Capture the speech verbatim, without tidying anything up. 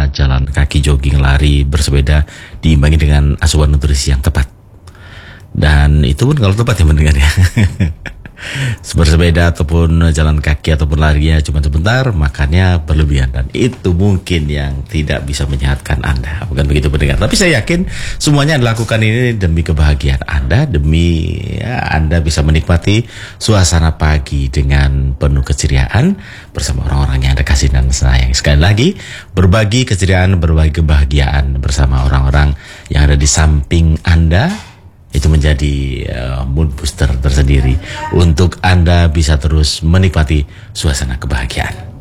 olahraga, jalan kaki, jogging, lari, bersepeda diimbangi dengan asupan nutrisi yang tepat. Dan itu pun kalau tepat ya mendengar ya. Bersepeda ataupun jalan kaki ataupun larinya cuma sebentar, makannya berlebihan, dan itu mungkin yang tidak bisa menyehatkan Anda, bukan begitu pendengar. Tapi saya yakin semuanya dilakukan ini demi kebahagiaan Anda, demi ya, Anda bisa menikmati suasana pagi dengan penuh keceriaan bersama orang-orang yang Anda kasih dan sayang. Sekali lagi, berbagi keceriaan, berbagi kebahagiaan bersama orang-orang yang ada di samping Anda, itu menjadi uh, mood booster tersendiri untuk Anda bisa terus menikmati suasana kebahagiaan.